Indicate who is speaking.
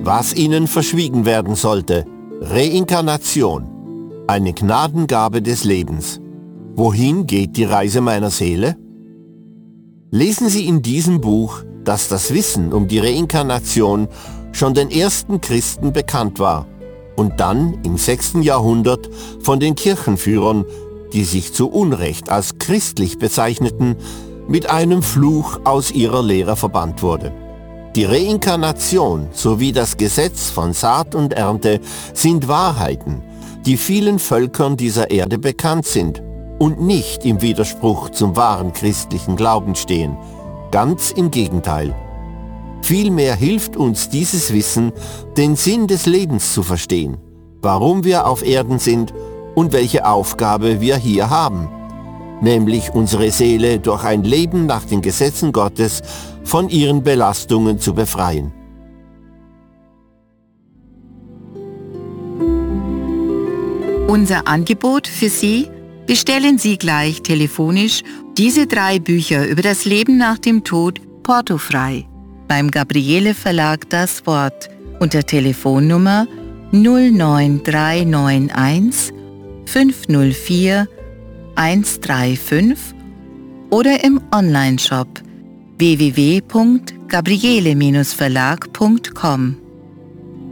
Speaker 1: Was ihnen verschwiegen werden sollte. Reinkarnation. Eine Gnadengabe des Lebens. Wohin geht die Reise meiner Seele? Lesen Sie in diesem Buch, dass das Wissen um die Reinkarnation schon den ersten Christen bekannt war und dann im 6. Jahrhundert von den Kirchenführern, die sich zu Unrecht als christlich bezeichneten, mit einem Fluch aus ihrer Lehre verbannt wurde. Die Reinkarnation sowie das Gesetz von Saat und Ernte sind Wahrheiten, die vielen Völkern dieser Erde bekannt sind und nicht im Widerspruch zum wahren christlichen Glauben stehen. Ganz im Gegenteil. Vielmehr hilft uns dieses Wissen, den Sinn des Lebens zu verstehen, warum wir auf Erden sind und welche Aufgabe wir hier haben, nämlich unsere Seele durch ein Leben nach den Gesetzen Gottes von ihren Belastungen zu befreien.
Speaker 2: Unser Angebot für Sie: bestellen Sie gleich telefonisch diese 3 Bücher über das Leben nach dem Tod portofrei beim Gabriele Verlag Das Wort unter Telefonnummer 09391 504 135 oder im Onlineshop www.gabriele-verlag.com.